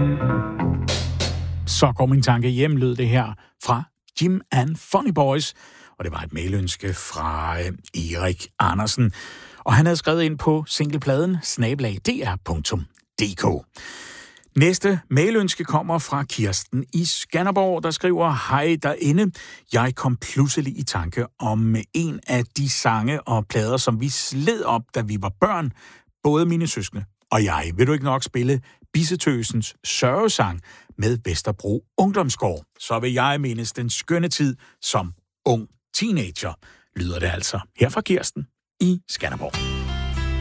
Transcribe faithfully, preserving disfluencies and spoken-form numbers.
Så går min tanke hjem, lød det her fra Jim and Funny Boys, og det var et mailønske fra øh, Erik Andersen. Og han havde skrevet ind på singlepladen snabel-a d r punktum d k. Næste mailønske kommer fra Kirsten i Skanderborg, der skriver: Hej derinde, jeg kom pludselig i tanke om en af de sange og plader, som vi sled op, da vi var børn, både mine søskende og jeg. Vil du ikke nok spille Bissetøsens sørgesang med Vesterbro Ungdomsgård? Så vil jeg mindes den skønne tid som ung teenager, lyder det altså her fra Kirsten i Skanderborg.